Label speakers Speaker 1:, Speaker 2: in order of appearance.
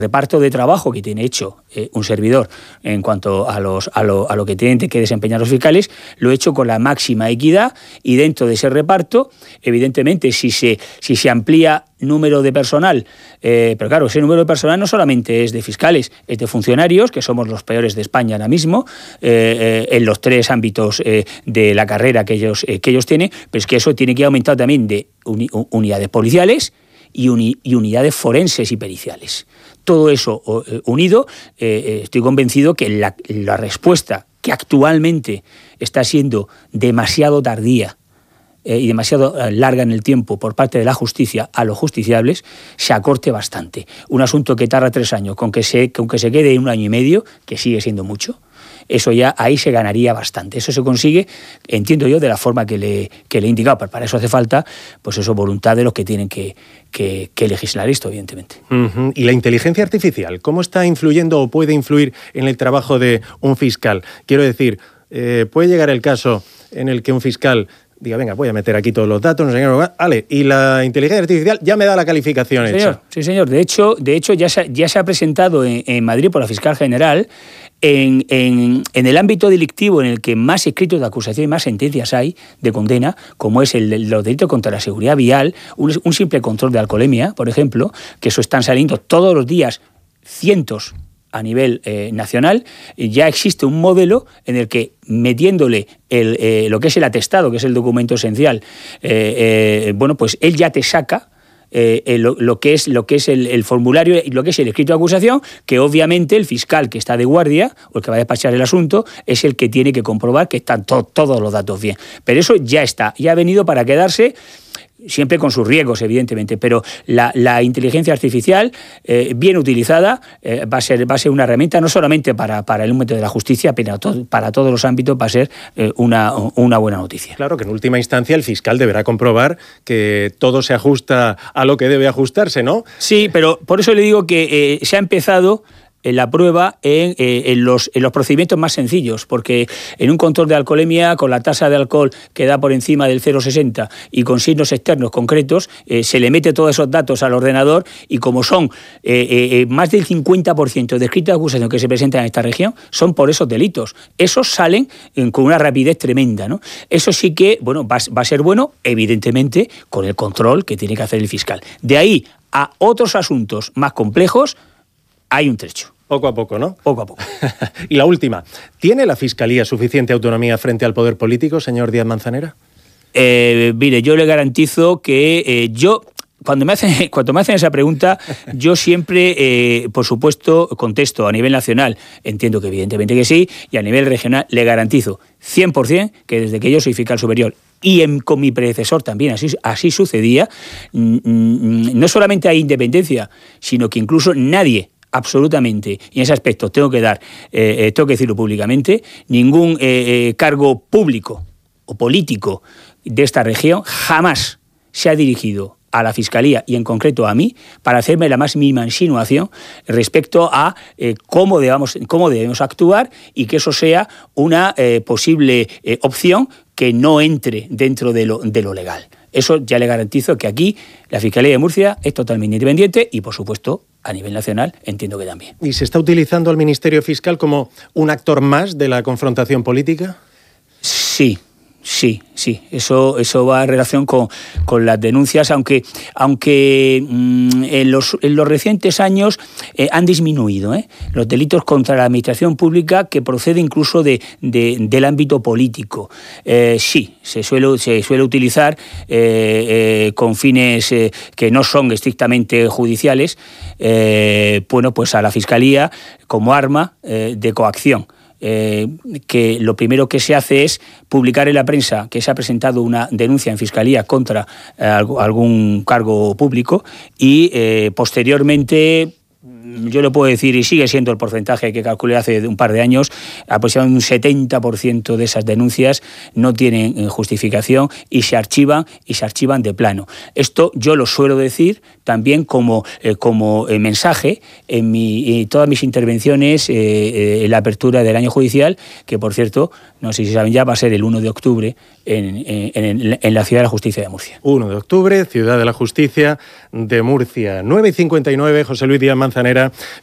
Speaker 1: reparto de trabajo que tiene hecho un servidor en cuanto a lo que tienen que desempeñar los fiscales, lo he hecho con la máxima equidad, y dentro de ese reparto, evidentemente, si se amplía número de personal, pero claro, ese número de personal no solamente es de fiscales, es de funcionarios, que somos los peores de España ahora mismo, en los 3 ámbitos de la carrera que ellos tienen, pero es que eso tiene que aumentar también de unidades policiales y unidades forenses y periciales. Todo eso unido, estoy convencido que la respuesta, que actualmente está siendo demasiado tardía y demasiado larga en el tiempo por parte de la justicia a los justiciables, se acorte bastante. Un asunto que tarda 3 años, con que se quede en 1 año y medio, que sigue siendo mucho, eso ya ahí se ganaría bastante. Eso se consigue, entiendo yo, de la forma que le he indicado, pero para eso hace falta, pues eso, voluntad de los que tienen que legislar esto, evidentemente.
Speaker 2: Uh-huh. ¿Y la inteligencia artificial, cómo está influyendo o puede influir en el trabajo de un fiscal? Quiero decir, puede llegar el caso en el que un fiscal diga, venga, voy a meter aquí todos los datos, no sé qué, vale, y la inteligencia artificial ya me da la calificación hecha.
Speaker 1: Sí, señor. De hecho ya se ha presentado en Madrid por la fiscal general, en el ámbito delictivo en el que más escritos de acusación y más sentencias hay de condena, como es los delitos contra la seguridad vial, un simple control de alcoholemia, por ejemplo, que eso están saliendo todos los días cientos a nivel nacional. Ya existe un modelo en el que, metiéndole lo que es el atestado, que es el documento esencial, pues él ya te saca lo que es el formulario y lo que es el escrito de acusación, que obviamente el fiscal que está de guardia o el que va a despachar el asunto es el que tiene que comprobar que están todos los datos bien. Pero eso ya está, ya ha venido para quedarse, siempre con sus riesgos, evidentemente, pero la inteligencia artificial, bien utilizada, va a ser una herramienta no solamente para el ámbito de la justicia, pero para todos los ámbitos va a ser una buena noticia.
Speaker 2: Claro que en última instancia el fiscal deberá comprobar que todo se ajusta a lo que debe ajustarse, ¿no?
Speaker 1: Sí, pero por eso le digo que se ha empezado la prueba en los procedimientos más sencillos, porque en un control de alcoholemia, con la tasa de alcohol que da por encima del 0,60 y con signos externos concretos, se le mete todos esos datos al ordenador, y como son más del 50% de escritos de acusación que se presentan en esta región, son por esos delitos. Esos salen con una rapidez tremenda, ¿no? Eso sí que va a ser bueno, evidentemente, con el control que tiene que hacer el fiscal. De ahí a otros asuntos más complejos, hay un trecho.
Speaker 2: Poco a poco, ¿no?
Speaker 1: Poco a poco.
Speaker 2: Y la última, ¿tiene la Fiscalía suficiente autonomía frente al poder político, señor Díaz Manzanera?
Speaker 1: Mire, yo le garantizo que cuando me hacen esa pregunta, yo siempre, por supuesto, contesto a nivel nacional. Entiendo que evidentemente que sí, y a nivel regional le garantizo 100% que desde que yo soy fiscal superior y con mi predecesor también así sucedía, no solamente hay independencia, sino que incluso nadie, absolutamente, y en ese aspecto tengo que decirlo públicamente, ningún cargo público o político de esta región jamás se ha dirigido a la Fiscalía y en concreto a mí para hacerme la más mínima insinuación respecto a cómo debemos actuar, y que eso sea una posible opción que no entre dentro de lo legal. Eso ya le garantizo que aquí la Fiscalía de Murcia es totalmente independiente y, por supuesto, a nivel nacional entiendo que también.
Speaker 2: ¿Y se está utilizando al Ministerio Fiscal como un actor más de la confrontación política?
Speaker 1: Sí. Eso va en relación con las denuncias, aunque en los recientes años han disminuido los delitos contra la administración pública que procede incluso del ámbito político. Sí, se suele utilizar con fines que no son estrictamente judiciales, pues a la Fiscalía como arma de coacción. Que lo primero que se hace es publicar en la prensa que se ha presentado una denuncia en Fiscalía contra algún cargo público, y posteriormente, yo le puedo decir, y sigue siendo el porcentaje que calculé hace un par de años, aproximadamente un 70% de esas denuncias no tienen justificación y se archivan de plano. Esto yo lo suelo decir también como mensaje en todas mis intervenciones en la apertura del año judicial, que por cierto, no sé si saben ya, va a ser el 1 de octubre en la Ciudad de la Justicia de Murcia.
Speaker 2: 1 de octubre, Ciudad de la Justicia de Murcia. 9:59, José Luis Díaz Manzanera.